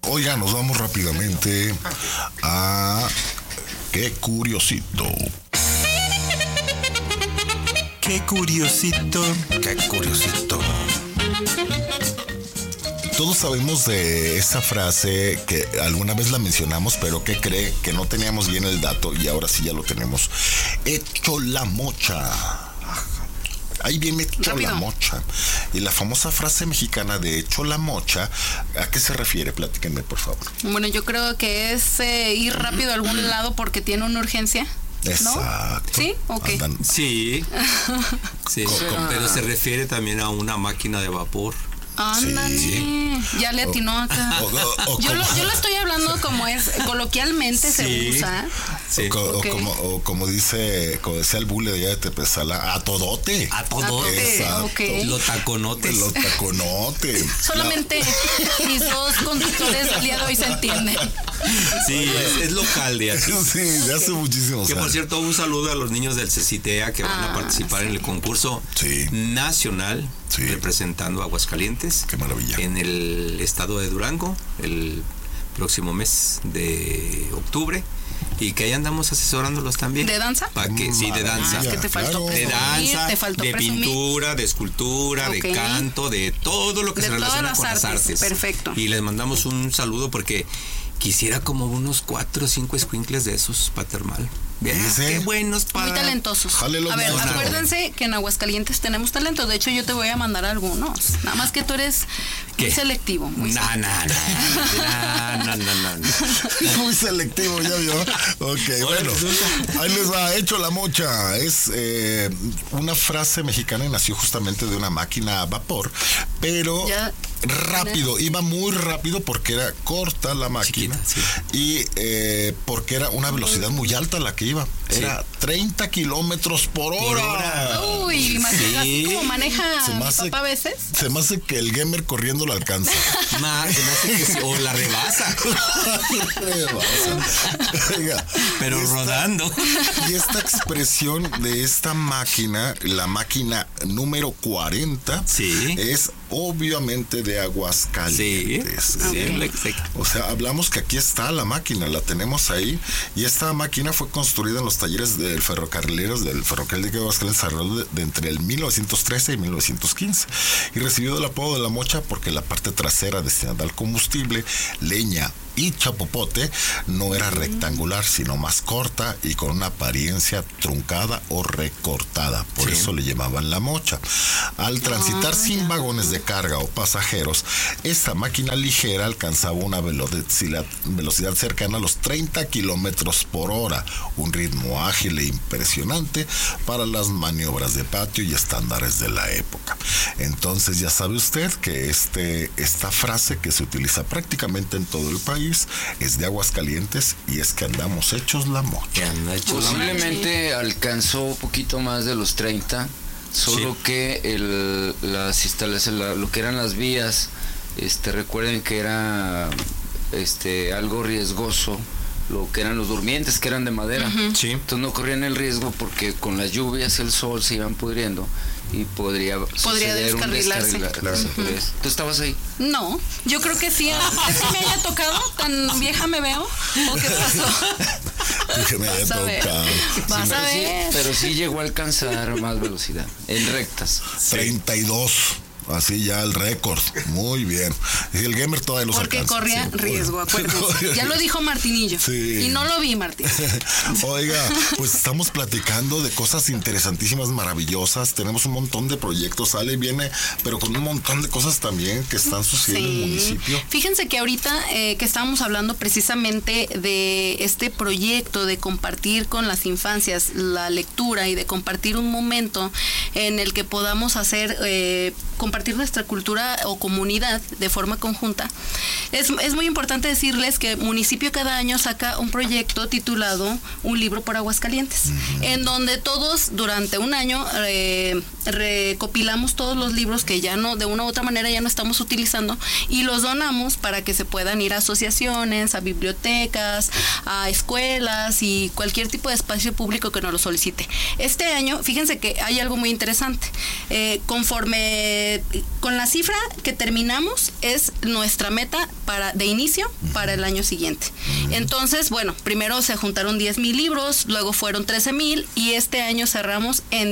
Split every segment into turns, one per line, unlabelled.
Oiga, nos vamos rápidamente a Qué Curiosito.
Qué curiosito.
Qué curiosito. Todos sabemos de esa frase que alguna vez la mencionamos, pero ¿qué cree? Que no teníamos bien el dato y ahora sí ya lo tenemos. Hecho la mocha. Ahí viene hecho
Rápido.
la mocha. Y la famosa frase mexicana de hecho la mocha, ¿a qué se refiere? Platíquenme, por favor.
Bueno, yo creo que es ir rápido a algún lado porque tiene una urgencia. ¿No?
Exacto.
¿Sí? Ok.
Andan-
Sí, sí, pero se refiere también a una máquina de vapor.
Ándale,
Sí.
ya le atinó acá. Yo lo estoy hablando como es, coloquialmente se
Sí.
usa.
Sí.
Ok.
Como decía el bule de allá de Tepezala, a todote.
A todo.
Exacto.
Ok.
Los taconotes.
Los taconotes.
Solamente mis dos conductores del día de hoy se entienden.
Sí, es local de aquí.
Sí, de hace muchísimos
Que por
años.
cierto, un saludo a los niños del CECITEA que van a participar en el concurso
Sí.
nacional
Sí.
representando a Aguascalientes.
Qué maravilla.
En el estado de Durango, el próximo mes de octubre. Y que ahí andamos asesorándolos también.
¿De danza?
Sí, de danza.
Es que te faltó
Claro.
De
presumir,
danza,
te faltó
de
presumir.
pintura, de escultura,
Ok.
de canto, de todo lo que
De
se
todas
relaciona
las
con las
artes.
artes.
Perfecto.
Y les mandamos un saludo porque quisiera como unos 4 o 5 escuincles de esos, Patermal. Vean,
Fíjese.
qué buenos para...
Muy talentosos.
Jale los
A ver,
monos.
acuérdense que en Aguascalientes tenemos talento. De hecho, yo te voy a mandar algunos. Nada más que tú eres muy
¿Qué?
selectivo. Muy
No.
Muy selectivo, ya vio. Ok, bueno. Ahí les va, hecho la mocha. Es una frase mexicana y nació justamente de una máquina a vapor, pero
Ya.
rápido, iba muy rápido porque era corta la máquina.
Chiquita, sí.
Y porque era una velocidad muy alta la que iba.
Sí.
Era 30 kilómetros por hora.
Uy, imagínate, así
Sí.
como maneja
Se me
mi
hace-
papá a veces.
Se me hace que el gamer corriendo lo alcanza.
Se me hace que sí, o la rebasa,
Oiga,
pero rodando.
y esta expresión de esta máquina, la máquina número 40,
Sí.
es obviamente de
Sí,
Aguascalientes.
sí,
O sea, hablamos que aquí está la máquina, la tenemos ahí, y esta máquina fue construida en los talleres del ferrocarrileros del ferrocarril de Aguascalientes alrededor de entre el 1913 y 1915, y recibió el apodo de la mocha porque la parte trasera destinada al combustible, leña y chapopote no era rectangular, sino más corta y con una apariencia truncada o recortada. Por eso le llamaban la mocha. Al transitar sin vagones de carga o pasajeros, esta máquina ligera alcanzaba una velocidad cercana a los 30 kilómetros por hora, un ritmo ágil e impresionante para las maniobras de patio y estándares de la época. Entonces ya sabe usted que esta frase que se utiliza prácticamente en todo el país es de Aguascalientes y es que andamos hechos la mocha.
Que anda hecho la-
Posiblemente alcanzó un poquito más de los 30, solo
Sí.
que las instalaciones, lo que eran las vías, recuerden que era algo riesgoso, lo que eran los durmientes, que eran de madera.
Sí.
Entonces no corrían el riesgo porque con las lluvias, el sol se iban pudriendo y podría suceder un
descarrilarse.
descarrilarse. ¿Tú estabas ahí?
No, yo creo que sí. ¿Es que me haya tocado? ¿Tan vieja me veo? ¿O qué pasó?
Déjeme
Vas a ver.
tocar.
Vas a
Pero sí,
ver.
pero sí llegó a alcanzar más velocidad en rectas.
32. Así ya el récord. Muy bien. Y el gamer todavía los
Porque
alcanza.
corría
Sí.
riesgo, acuérdense. Ya lo dijo Martinillo.
Sí.
Y no lo vi, Martín.
Oiga, pues estamos platicando de cosas interesantísimas, maravillosas. Tenemos un montón de proyectos, sale y viene, pero con un montón de cosas también que están sucediendo en el municipio.
Fíjense que ahorita que estábamos hablando precisamente de este proyecto de compartir con las infancias la lectura y de compartir un momento en el que podamos hacer compartir nuestra cultura o comunidad de forma conjunta. Es muy importante decirles que el municipio cada año saca un proyecto titulado Un libro por Aguascalientes, en donde todos durante un año recopilamos todos los libros que ya no, de una u otra manera ya no estamos utilizando y los donamos para que se puedan ir a asociaciones, a bibliotecas, a escuelas y cualquier tipo de espacio público que nos lo solicite. Este año, fíjense que hay algo muy interesante. Conforme con la cifra que terminamos es nuestra meta de inicio para el año siguiente. Entonces, bueno, primero se juntaron 10,000 libros, luego fueron 13,000 y este año cerramos en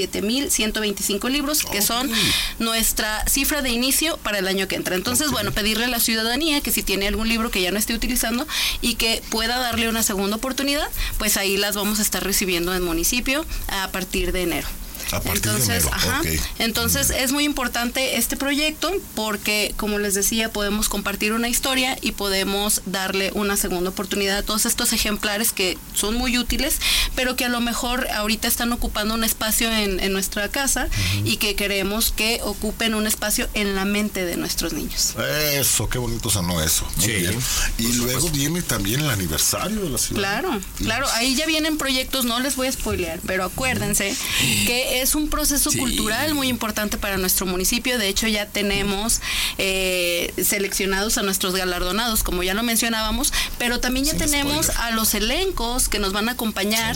17,125 libros, que son nuestra cifra de inicio para el año que entra. Entonces, bueno, pedirle a la ciudadanía que si tiene algún libro que ya no esté utilizando y que pueda darle una segunda oportunidad, pues ahí las vamos a estar recibiendo en el municipio a partir de enero. Entonces, entonces es muy importante este proyecto porque, como les decía, podemos compartir una historia y podemos darle una segunda oportunidad a todos estos ejemplares que son muy útiles, pero que a lo mejor ahorita están ocupando un espacio en nuestra casa y que queremos que ocupen un espacio en la mente de nuestros niños.
Eso, qué bonito sonó eso. Muy bien. Y luego viene también el aniversario de la ciudad.
Claro, ahí ya vienen proyectos, no les voy a spoilear, pero acuérdense que es un proceso cultural muy importante para nuestro municipio. De hecho, ya tenemos seleccionados a nuestros galardonados, como ya lo mencionábamos, pero también ya tenemos a los elencos que nos van a acompañar.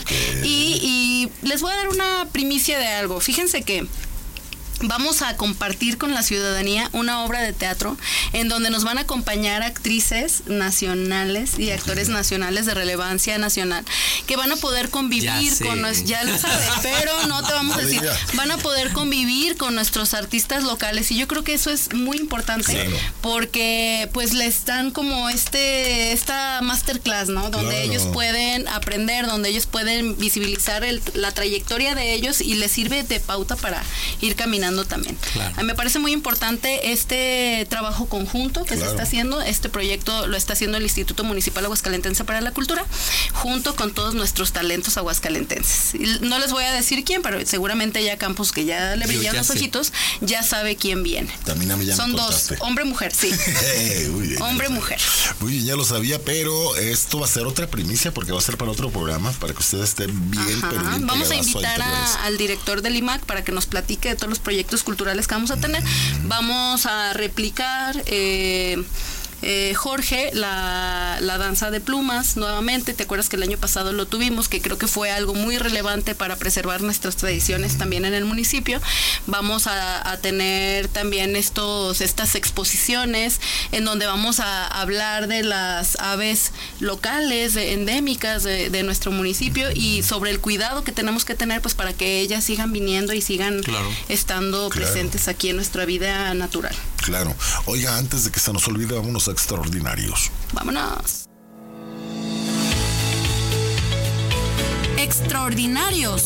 Y les voy a dar una primicia de algo. Fíjense que vamos a compartir con la ciudadanía una obra de teatro en donde nos van a acompañar actrices nacionales y actores nacionales de relevancia nacional que van a poder convivir con ya lo sabes, pero no te vamos a decir, van a poder convivir con nuestros artistas locales y yo creo que eso es muy importante porque pues les dan como esta masterclass, ¿no? Donde ellos pueden aprender, donde ellos pueden visibilizar la trayectoria de ellos y les sirve de pauta para ir caminando también. Me parece muy importante este trabajo conjunto que se está haciendo. Este proyecto lo está haciendo el Instituto Municipal Aguascalentense para la Cultura, junto con todos nuestros talentos aguascalentenses. Y no les voy a decir quién, pero seguramente ya Campos, que ya le brillan los ojitos, ya sabe quién viene.
También a mí ya
son
me
dos,
contaste.
Hombre-mujer, sí.
Muy bien, hombre-mujer. Muy bien, ya lo sabía, pero esto va a ser otra primicia porque va a ser para otro programa, para que ustedes estén bien, pero bien.
Vamos a invitar al director del IMAC para que nos platique de todos los proyectos culturales que vamos a tener. Vamos a replicar Jorge, la danza de plumas nuevamente. ¿Te acuerdas que el año pasado lo tuvimos? Que creo que fue algo muy relevante para preservar nuestras tradiciones también en el municipio. Vamos a tener también estas exposiciones en donde vamos a hablar de las aves locales, endémicas de nuestro municipio y sobre el cuidado que tenemos que tener pues para que ellas sigan viniendo y sigan estando presentes aquí en nuestra vida natural.
Claro. Oiga, antes de que se nos olvide, vámonos a Extraordinarios.
Vámonos. Extraordinarios.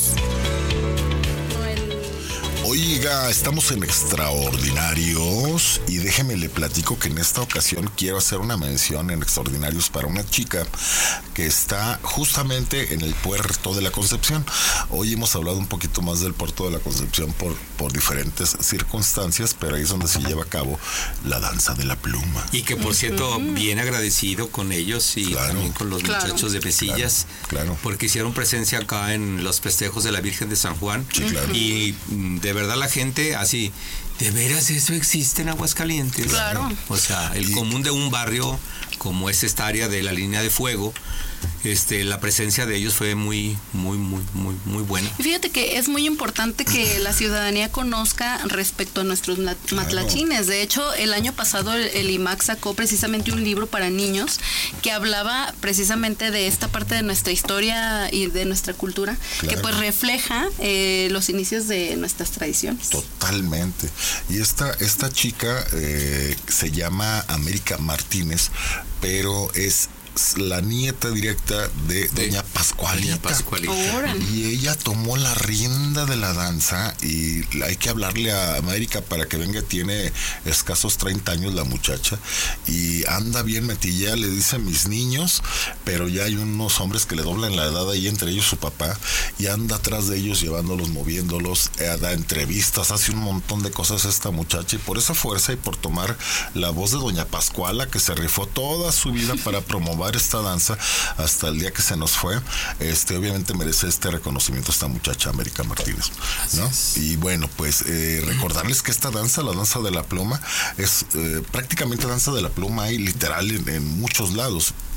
Oiga, estamos en Extraordinarios y déjeme le platico que en esta ocasión quiero hacer una mención en Extraordinarios para una chica que está justamente en el Puerto de la Concepción. Hoy hemos hablado un poquito más del Puerto de la Concepción por diferentes circunstancias, pero ahí es donde se lleva a cabo la danza de la pluma.
Y que por cierto, bien agradecido con ellos y también con los muchachos de Pesillas, porque hicieron presencia acá en los festejos de la Virgen de San Juan. Y de verdad la gente así, ¿de veras eso existe en Aguascalientes? O sea, el común de un barrio como es esta área de la línea de fuego, la presencia de ellos fue muy buena.
Y fíjate que es muy importante que la ciudadanía conozca respecto a nuestros matlachines. De hecho, el año pasado el IMAC sacó precisamente un libro para niños que hablaba precisamente de esta parte de nuestra historia y de nuestra cultura, que pues refleja los inicios de nuestras tradiciones.
Totalmente. Y esta chica se llama América Martínez, pero es la nieta directa de Doña Pascualita. Y ella tomó la rienda de la danza y hay que hablarle a América para que venga. Tiene escasos 30 años la muchacha y anda bien metida, le dice mis niños, pero ya hay unos hombres que le doblan la edad ahí, entre ellos su papá, y anda atrás de ellos llevándolos, moviéndolos, da entrevistas, hace un montón de cosas esta muchacha, y por esa fuerza y por tomar la voz de Doña Pascuala, que se rifó toda su vida para promover esta danza hasta el día que se nos fue, obviamente merece este reconocimiento esta muchacha América Martínez, ¿no? Y bueno, pues recordarles que esta danza, la danza de la pluma, es prácticamente danza de la pluma, hay literal en muchos lados.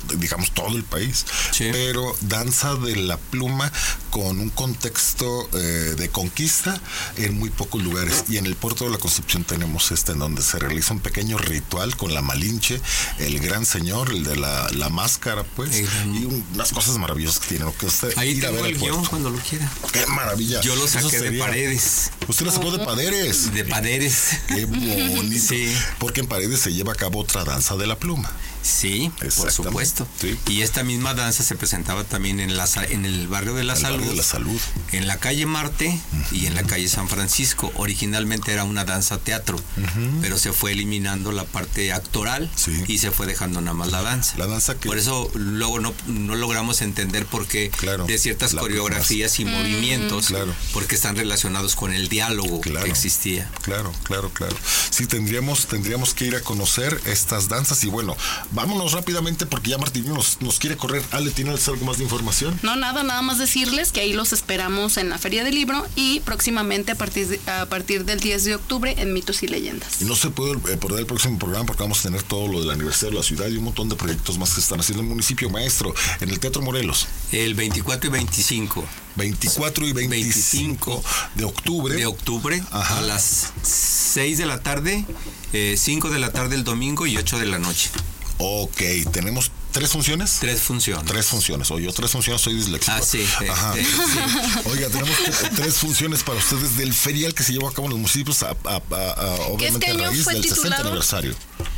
digamos, todo el país.
Sí.
Pero danza de la pluma con un contexto de conquista en muy pocos lugares. Y en el Puerto de la Concepción tenemos en donde se realiza un pequeño ritual con la Malinche, el gran señor, el de la máscara, pues, y unas cosas maravillosas que tiene. Que usted
ahí
ir a
tengo
ver
el guión cuando lo quiera.
¡Qué maravilla!
Yo lo saqué de Paredes.
¿Usted lo sacó de Paredes?
De Paredes.
¡Qué bonito!
Sí.
Porque en Paredes se lleva a cabo otra danza de la pluma.
Sí, por supuesto.
Sí.
Y esta misma danza se presentaba también en el barrio de la Salud, en la calle Marte y en la calle San Francisco. Originalmente era una danza teatro, pero se fue eliminando la parte actoral y se fue dejando nada más la danza.
La danza que...
Por eso luego no logramos entender por qué de ciertas coreografías y movimientos, porque están relacionados con el diálogo que existía.
Claro. Sí, tendríamos que ir a conocer estas danzas y bueno, vámonos rápidamente porque ya Martín nos quiere correr. Ale, ¿tienes algo más de información?
No, nada más decirles que ahí los esperamos en la Feria del Libro y próximamente a partir del 10 de octubre en Mitos y Leyendas.
Y no se puede perder el próximo programa porque vamos a tener todo lo del aniversario de la ciudad y un montón de proyectos más que están haciendo el municipio. Maestro, en el Teatro Morelos.
El 24 y 25.
24 y 25 de octubre.
De octubre a las 6 de la tarde, 5 de la tarde el domingo y 8 de la noche.
Ok, tenemos 3 funciones.
3 funciones.
3 funciones. Oye, yo 3 funciones, soy disléxico.
Ah, sí.
Ajá.
Sí.
Oiga, tenemos 3 funciones para ustedes del ferial que se llevó a cabo en los municipios obviamente a raíz del 60 aniversario.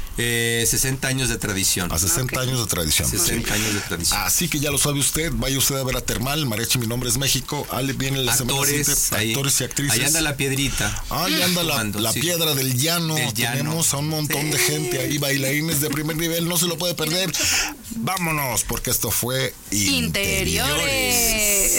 60 años de tradición.
A 60 años de tradición.
60 años de tradición.
Así que ya lo sabe usted, vaya usted a ver a Termal, Mariachi Mi Nombre es México, Ale viene la semana siguiente, actores y actrices.
Ahí anda la piedrita.
Ahí anda la piedra del llano. Tenemos a un montón de gente ahí, bailarines de primer nivel, no se lo puede perder. Vámonos, porque esto fue
Interiores.